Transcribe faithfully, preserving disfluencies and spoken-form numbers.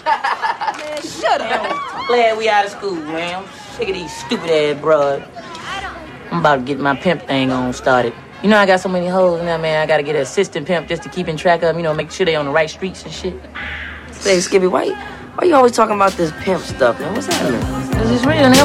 Man, shut up. Glad we out of school, man. I'm sick of these stupid ass broads. I'm about to get my pimp thing on started. You know I got so many hoes in there, man. I gotta get an assistant pimp just to keep in track of them, you know, make sure they on the right streets and shit. Say, Skippy, why, why you always talking about this pimp stuff, man? What's happening? Cause it's real, nigga.